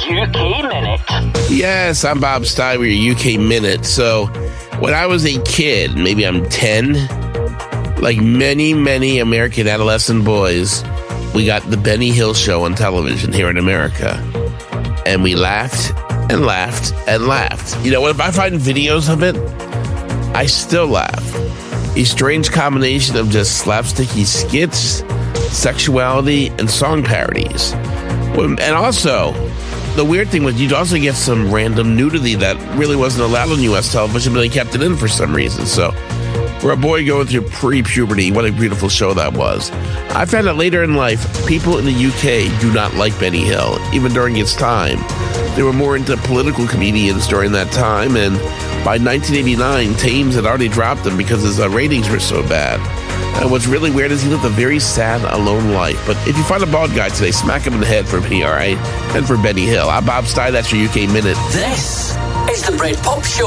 UK Minute. Yes, I'm Bob Stein with your UK Minute. So, when I was a kid, maybe I'm 10, like many American adolescent boys, we got the Benny Hill Show on television here in America. And we laughed and laughed and laughed. You know, if I find videos of it, I still laugh. A strange combination of just slapsticky skits, sexuality, and song parodies. And also, the weird thing was you'd also get some random nudity that really wasn't allowed on U.S. television, but they kept it in for some reason. So, for a boy going through pre-puberty, what a beautiful show that was. I found out later in life, people in the UK do not like Benny Hill, even during its time. They were more into political comedians during that time, and by 1989, Thames had already dropped him because his ratings were so bad. And what's really weird is he lived a very sad, alone life. But if you find a bald guy today, smack him in the head for me, all right? And for Benny Hill. I'm Bob Stein, that's your UK Minute. This is the Brit Pop Show.